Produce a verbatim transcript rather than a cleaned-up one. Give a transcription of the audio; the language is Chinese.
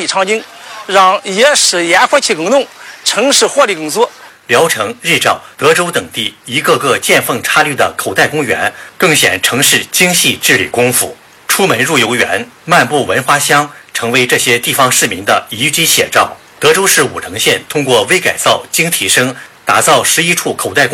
丽场景，让夜市烟火气更浓，城市活力更足。 聊城、日照、德州等地一个个见缝插绿的口袋公园，更显城市精细治理功夫。出门入游园，漫步闻花香，成为这些地方市民的宜居写照。德州市武城县通过微改造、精提升，打造十一处口袋公园。